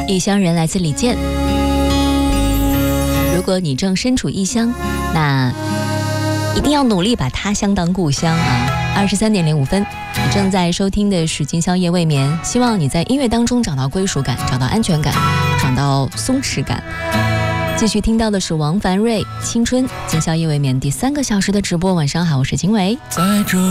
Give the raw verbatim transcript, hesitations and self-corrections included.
异乡人来自李健。如果你正身处异乡，那一定要努力把他乡当故乡啊！二十三点零五分，你正在收听的是今宵夜未眠，希望你在音乐当中找到归属感，找到安全感，找到松弛感。继续听到的是王凡瑞《青春》，今宵夜未眠第三个小时的直播。晚上好，我是金维。 在这